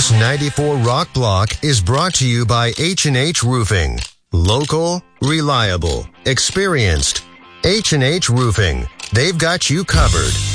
This 94 Rock Block is brought to you by H&H Roofing. Local, reliable, experienced. H&H Roofing. They've got you covered.